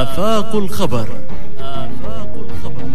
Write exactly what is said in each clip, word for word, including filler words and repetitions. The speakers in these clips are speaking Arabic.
آفاق الخبر. آفاق الخبر.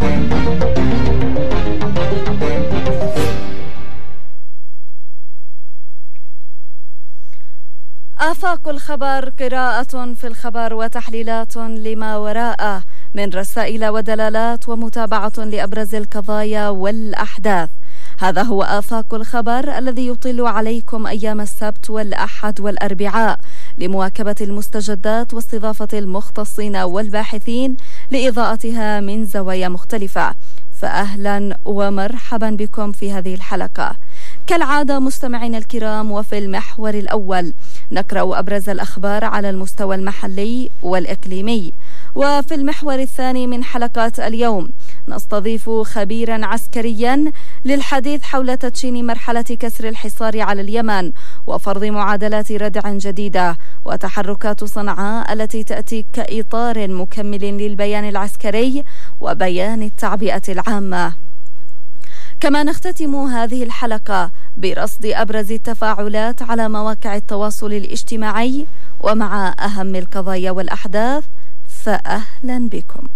آفاق الخبر، قراءة في الخبر وتحليلات لما وراءه من رسائل ودلالات ومتابعة لأبرز القضايا والأحداث. هذا هو آفاق الخبر الذي يطل عليكم أيام السبت والأحد والأربعاء لمواكبة المستجدات واستضافة المختصين والباحثين لإضاءتها من زوايا مختلفة. فأهلا ومرحبا بكم في هذه الحلقة. كالعادة مستمعينا الكرام، وفي المحور الأول نقرأ أبرز الأخبار على المستوى المحلي والإقليمي، وفي المحور الثاني من حلقات اليوم نستضيف خبيرا عسكريا للحديث حول تدشين مرحلة كسر الحصار على اليمن وفرض معادلات ردع جديدة وتحركات صنعاء التي تأتي كإطار مكمل للبيان العسكري وبيان التعبئة العامة. كما نختتم هذه الحلقة برصد أبرز التفاعلات على مواقع التواصل الاجتماعي ومع أهم القضايا والأحداث. فأهلا بكم.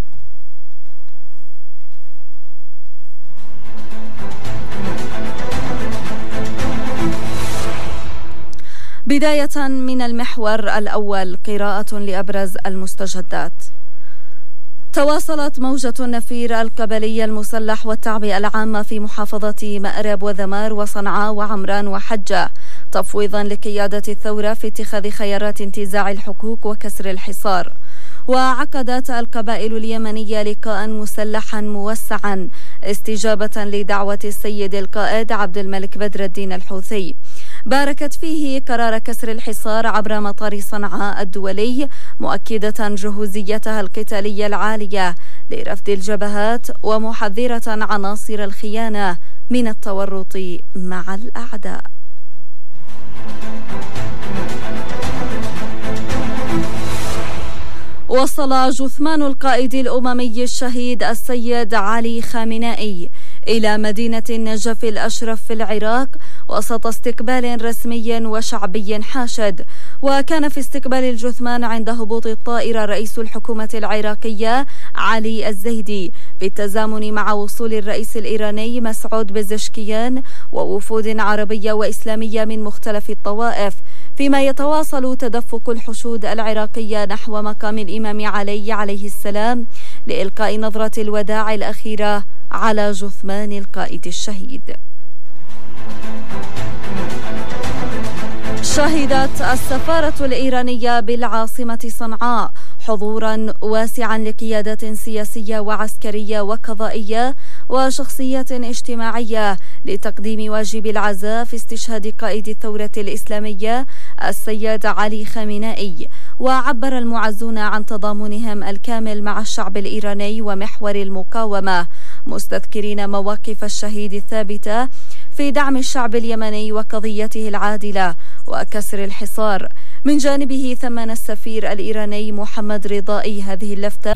بداية من المحور الأول، قراءة لأبرز المستجدات. تواصلت موجة النفير القبلي المسلح والتعبئة العامة في محافظة مأرب وذمار وصنعاء وعمران وحجة تفويضا لقيادة الثورة في اتخاذ خيارات انتزاع الحقوق وكسر الحصار. وعقدت القبائل اليمنية لقاء مسلحا موسعا استجابة لدعوة السيد القائد عبد الملك بدر الدين الحوثي، باركت فيه قرار كسر الحصار عبر مطار صنعاء الدولي، مؤكدة جهوزيتها القتالية العالية لرفض الجبهات ومحذرة عناصر الخيانة من التورط مع الأعداء. وصل جثمان القائد الأممي الشهيد السيد علي خامنائي إلى مدينة النجف الأشرف في العراق وسط استقبال رسمي وشعبي حاشد. وكان في استقبال الجثمان عند هبوط الطائرة رئيس الحكومة العراقية علي الزيدي بالتزامن مع وصول الرئيس الإيراني مسعود بزشكيان ووفود عربية وإسلامية من مختلف الطوائف، فيما يتواصل تدفق الحشود العراقية نحو مقام الإمام علي عليه السلام لإلقاء نظرة الوداع الأخيرة على جثمان القائد الشهيد. شهدت السفارة الإيرانية بالعاصمة صنعاء حضورا واسعا لقيادات سياسية وعسكرية وقضائية وشخصيات اجتماعية لتقديم واجب العزاء في استشهاد قائد الثورة الإسلامية السيد علي خامنائي. وعبر المعزون عن تضامنهم الكامل مع الشعب الإيراني ومحور المقاومة، مستذكرين مواقف الشهيد الثابتة في دعم الشعب اليمني وقضيته العادلة وكسر الحصار. من جانبه ثمن السفير الإيراني محمد رضائي هذه اللفتة